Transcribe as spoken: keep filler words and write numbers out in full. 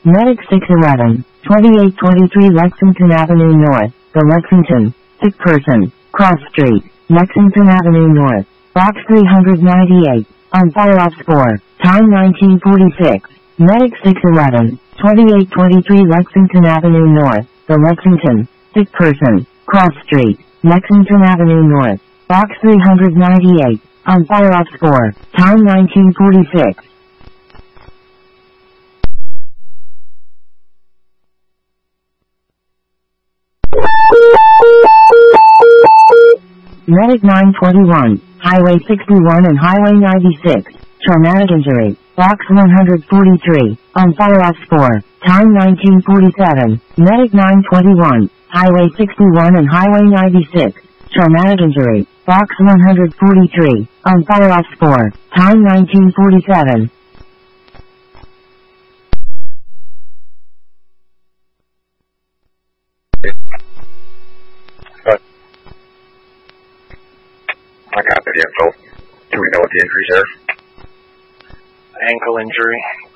Medic six eleven, twenty-eight twenty-three Lexington Avenue North, The Lexington. Sick person. Cross Street, Lexington Avenue North. Box three ninety-eight. On fire off score. Time nineteen forty-six. Medic six eleven, twenty-eight twenty-three Lexington Avenue North, The Lexington. Sick person. Cross Street, Lexington Avenue North. Box three ninety-eight. On fire off score. Time nineteen forty-six. Medic nine twenty-one, Highway sixty-one and Highway ninety-six. Traumatic injury. Box one forty-three. On fire off score. Time nineteen forty-seven. Medic nine twenty-one, Highway sixty-one and Highway ninety-six. Traumatic injury. Box one forty-three. On fire off score. Time nineteen forty-seven. I got the info. Do we know what the injuries are? Ankle injury.